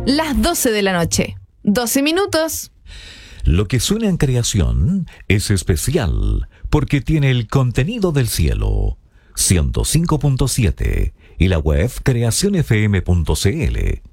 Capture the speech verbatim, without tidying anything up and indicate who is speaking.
Speaker 1: Las doce de la noche. doce minutos.
Speaker 2: Lo que suena en creación es especial porque tiene el contenido del cielo. ciento cinco punto siete y la web creación f m punto c l.